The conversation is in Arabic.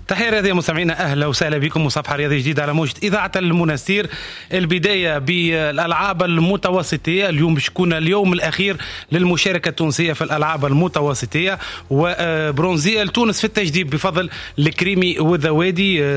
تحية رياضية مستمعينا، أهلا وسهلا بكم وصفحة رياضية جديدة على موجة إذاعة المنستير. البداية بالألعاب المتوسطية، اليوم باش يكون اليوم الأخير للمشاركة التونسية في الألعاب المتوسطية، وبرونزية لتونس في التجديد بفضل الكريمي والذوادي.